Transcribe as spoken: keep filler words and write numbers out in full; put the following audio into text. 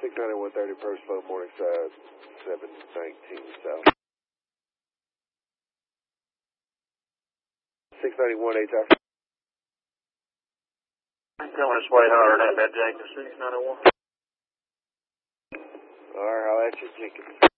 six ninety-one thirty approach slow Morningside, seven nineteen south. six ninety-one H I. Tell us way harder than that, Jacob. six ninety-one. Alright, I'll ask you, Jenkins.